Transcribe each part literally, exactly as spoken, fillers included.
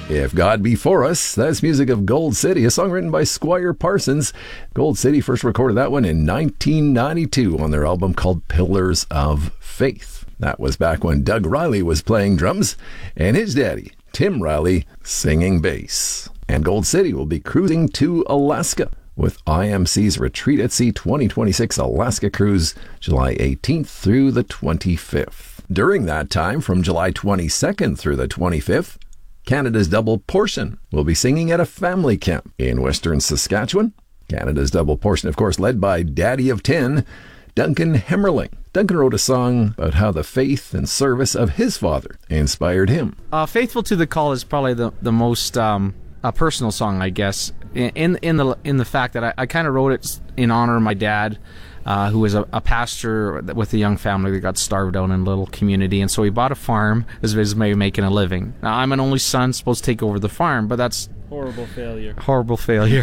If God Be For Us, that's music of Gold City, a song written by Squire Parsons. Gold City first recorded that one in nineteen ninety-two on their album called Pillars of Faith. That was back when Doug Riley was playing drums and his daddy, Tim Riley, singing bass. And Gold City will be cruising to Alaska with I M C's Retreat at Sea twenty twenty-six Alaska Cruise, July eighteenth through the twenty-fifth. During that time, from July twenty-second through the twenty-fifth, Canada's Double Portion will be singing at a family camp in Western Saskatchewan. Canada's Double Portion, of course, led by Daddy of Ten, Duncan Hemmerling. Duncan wrote a song about how the faith and service of his father inspired him. Uh, Faithful to the Call is probably the, the most um, uh, personal song, I guess, in in the in the fact that I, I kind of wrote it in honor of my dad, Uh, who was a, a pastor with a young family that got starved out in a little community, and so he bought a farm as his way of making a living. Now, I'm an only son, supposed to take over the farm, but that's horrible failure. Horrible failure.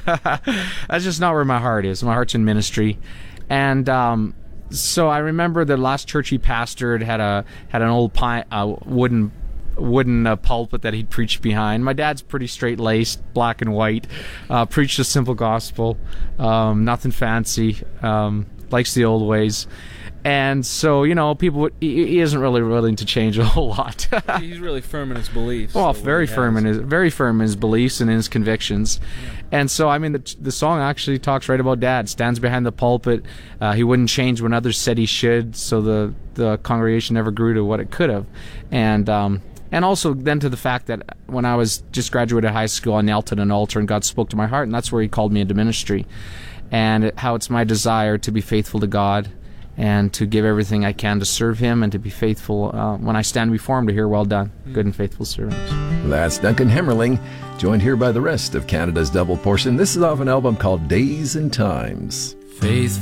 That's just not where my heart is. My heart's in ministry, and um, so I remember the last church he pastored had a had an old pine, uh, wooden. wooden uh, pulpit that he'd preached behind. My dad's pretty straight-laced, black and white, uh, preached a simple gospel, um, nothing fancy, um, likes the old ways. And so, you know, people, would, he, he isn't really willing to change a whole lot. He's really firm in his beliefs. Well, so very firm in his very firm in his beliefs and in his convictions. Yeah. And so, I mean, the, the song actually talks right about Dad. Stands behind the pulpit. Uh, he wouldn't change when others said he should, so the, the congregation never grew to what it could have. And, um, And also then to the fact that when I was just graduated high school, I knelt at an altar and God spoke to my heart, and that's where he called me into ministry. And it, how it's my desire to be faithful to God and to give everything I can to serve him and to be faithful uh, when I stand before him to hear, well done, good and faithful servants. That's Duncan Hemmerling, joined here by the rest of Canada's Double Portion. This is off an album called Days and Times. Faith